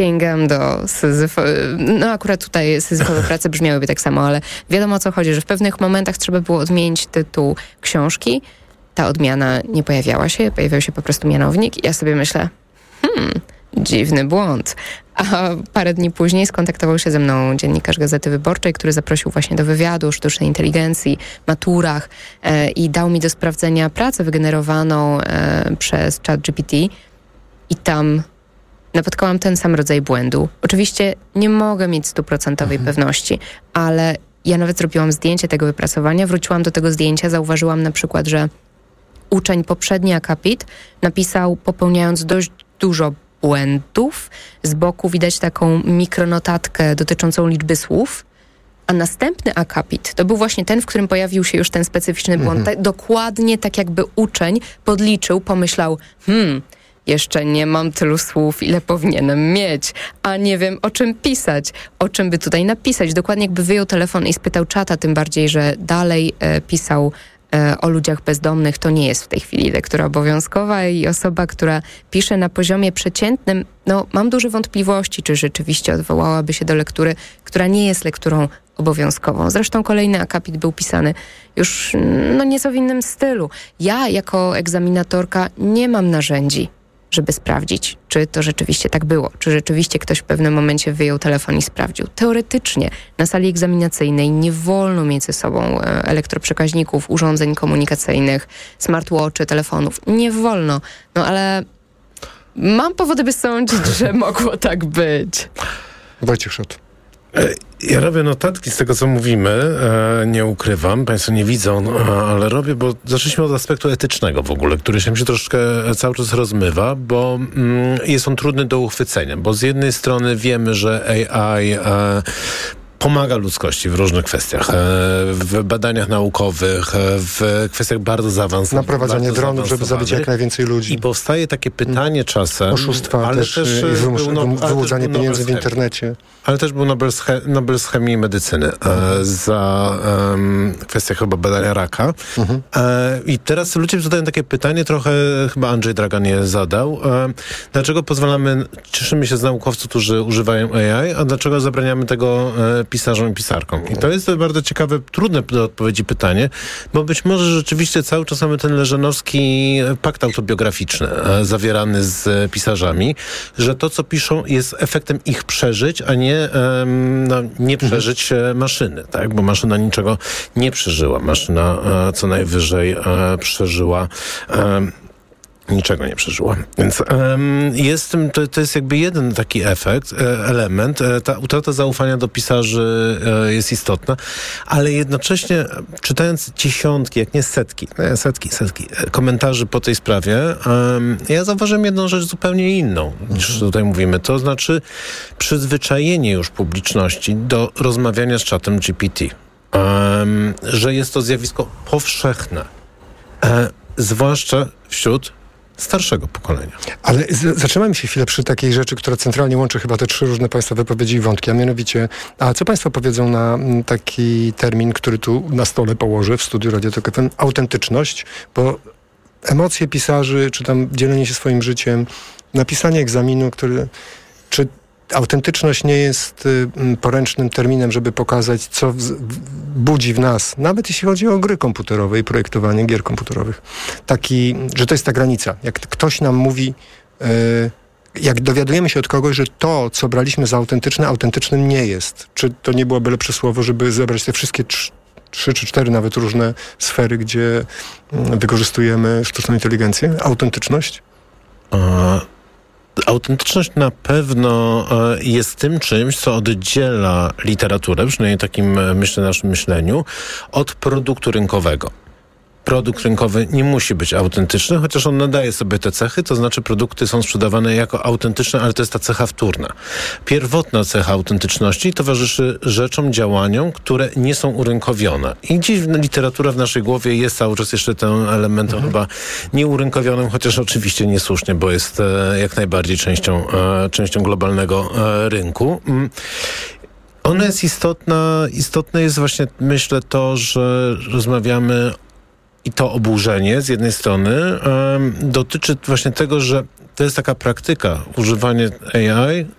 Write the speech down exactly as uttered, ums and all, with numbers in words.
sięgam do syzyfo... No akurat tutaj syzyfowe prace brzmiałyby tak samo, ale wiadomo o co chodzi, że w pewnych momentach trzeba było odmienić tytuł książki. Ta odmiana nie pojawiała się, pojawiał się po prostu mianownik i ja sobie myślę, hmm, dziwny błąd. A parę dni później skontaktował się ze mną dziennikarz Gazety Wyborczej, który zaprosił właśnie do wywiadu o sztucznej inteligencji, maturach e, i dał mi do sprawdzenia pracę wygenerowaną e, przez ChatGPT i tam napotkałam ten sam rodzaj błędu. Oczywiście nie mogę mieć stuprocentowej mhm. pewności, ale ja nawet zrobiłam zdjęcie tego wypracowania, wróciłam do tego zdjęcia, zauważyłam na przykład, że uczeń poprzedni akapit napisał, popełniając dość dużo błędów. Z boku widać taką mikronotatkę dotyczącą liczby słów, a następny akapit to był właśnie ten, w którym pojawił się już ten specyficzny błąd. Mhm. Ta, dokładnie tak jakby uczeń podliczył, pomyślał, hmm, jeszcze nie mam tylu słów, ile powinienem mieć, a nie wiem, o czym pisać, o czym by tutaj napisać. Dokładnie jakby wyjął telefon i spytał czata, tym bardziej, że dalej e, pisał o ludziach bezdomnych. To nie jest w tej chwili lektura obowiązkowa i osoba, która pisze na poziomie przeciętnym, no mam duże wątpliwości, czy rzeczywiście odwołałaby się do lektury, która nie jest lekturą obowiązkową. Zresztą kolejny akapit był pisany już no nieco w innym stylu. Ja jako egzaminatorka nie mam narzędzi, żeby sprawdzić, czy to rzeczywiście tak było, czy rzeczywiście ktoś w pewnym momencie wyjął telefon i sprawdził. Teoretycznie na sali egzaminacyjnej nie wolno mieć ze sobą elektroprzekaźników, urządzeń komunikacyjnych, smartwatchy, telefonów. Nie wolno. No ale mam powody, by sądzić, że mogło tak być. Wojciech Szot. Ja robię notatki z tego, co mówimy, e, nie ukrywam, państwo nie widzą, ale robię, bo zaczęliśmy od aspektu etycznego w ogóle, który się, się troszeczkę cały czas rozmywa, bo mm, jest on trudny do uchwycenia, bo z jednej strony wiemy, że A I e, pomaga ludzkości w różnych kwestiach, w badaniach naukowych, w kwestiach bardzo zaawansowanych. Naprowadzanie dronów, żeby zabić jak najwięcej ludzi. I powstaje takie pytanie czasem... Oszustwa ale też, też i wymus, no, wyłudzanie pieniędzy w internecie. Ale też był Nobel z, He- Nobel z chemii i medycyny e, za um, kwestię chyba badania raka. Mhm. E, I teraz ludzie zadają takie pytanie, trochę chyba Andrzej Dragan je zadał. E, dlaczego pozwalamy, cieszymy się z naukowców, którzy używają A I, a dlaczego zabraniamy tego e, pisarzom i pisarkom? I to jest bardzo ciekawe, trudne do odpowiedzi pytanie, bo być może rzeczywiście cały czas mamy ten leżanowski pakt autobiograficzny e, zawierany z pisarzami, że to, co piszą, jest efektem ich przeżyć, a nie No, nie przeżyć mhm. maszyny, tak? Bo maszyna niczego nie przeżyła. Maszyna e, co najwyżej e, przeżyła e, niczego nie przeżyła. Więc um, jest, to, to jest jakby jeden taki efekt, e, element. E, ta utrata zaufania do pisarzy e, jest istotna, ale jednocześnie czytając dziesiątki, jak nie setki, nie, setki, setki e, komentarzy po tej sprawie, e, ja zauważyłem jedną rzecz zupełnie inną, niż tutaj mówimy. To znaczy przyzwyczajenie już publiczności do rozmawiania z czatem G P T. E, że jest to zjawisko powszechne. E, zwłaszcza wśród starszego pokolenia. Ale z- zatrzymajmy się chwilę przy takiej rzeczy, która centralnie łączy chyba te trzy różne państwa wypowiedzi i wątki, a mianowicie, a co państwo powiedzą na m, taki termin, który tu na stole położę w studiu Radio Tok F M, autentyczność, bo emocje pisarzy, czy tam dzielenie się swoim życiem, napisanie egzaminu, który, czy autentyczność nie jest y, poręcznym terminem, żeby pokazać, co w, w, budzi w nas, nawet jeśli chodzi o gry komputerowe i projektowanie gier komputerowych. Taki, że to jest ta granica. Jak ktoś nam mówi, y, jak dowiadujemy się od kogoś, że to, co braliśmy za autentyczne, autentycznym nie jest. Czy to nie byłoby lepsze słowo, żeby zebrać te wszystkie trz- trzy czy cztery nawet różne sfery, gdzie y, wykorzystujemy sztuczną inteligencję? Autentyczność? A... Autentyczność na pewno jest tym czymś, co oddziela literaturę, przynajmniej takim myślę naszym myśleniu, od produktu rynkowego. Produkt rynkowy nie musi być autentyczny, chociaż on nadaje sobie te cechy, to znaczy produkty są sprzedawane jako autentyczne, ale to jest ta cecha wtórna. Pierwotna cecha autentyczności towarzyszy rzeczom, działaniom, które nie są urynkowione. I dziś literatura w naszej głowie jest cały czas jeszcze tym elementem mhm. chyba nieurynkowionym, chociaż oczywiście niesłusznie, bo jest e, jak najbardziej częścią, e, częścią globalnego e, rynku. Mm. Ona jest istotna, istotne jest właśnie, myślę, to, że rozmawiamy i to oburzenie z jednej strony um, dotyczy właśnie tego, że to jest taka praktyka używania A I